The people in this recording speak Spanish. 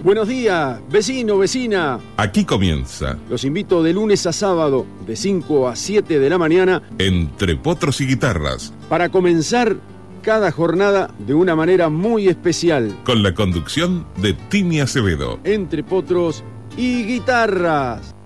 Buenos días, vecino, vecina. Aquí comienza, Los invito de lunes a sábado, de 5 a 7 de la mañana, Entre Potros y Guitarras, para comenzar cada jornada de una manera muy especial. con la conducción de Tini Acevedo. Entre potros y guitarras.